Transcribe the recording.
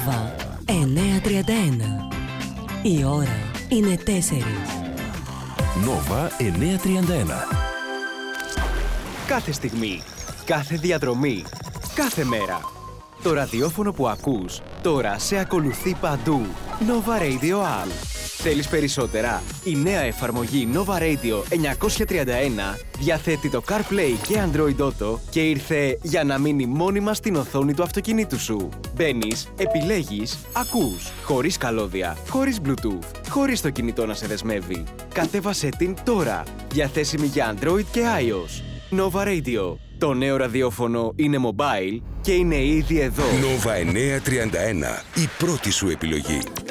Nova 931. Η ώρα είναι 4. Nova 931. Κάθε στιγμή, κάθε διαδρομή, κάθε μέρα. Το ραδιόφωνο που ακούς τώρα σε ακολουθεί παντού. Nova Radio All. Θέλεις περισσότερα? Η νέα εφαρμογή Nova Radio 931 διαθέτει το CarPlay και Android Auto και ήρθε για να μείνει μόνιμα στην οθόνη του αυτοκινήτου σου. Μπαίνεις, επιλέγεις, ακούς, χωρίς καλώδια, χωρίς Bluetooth, χωρίς το κινητό να σε δεσμεύει. Κατέβασέ την τώρα, διαθέσιμη για Android και iOS. Nova Radio. Το νέο ραδιόφωνο είναι mobile και είναι ήδη εδώ. Nova 931. Η πρώτη σου επιλογή.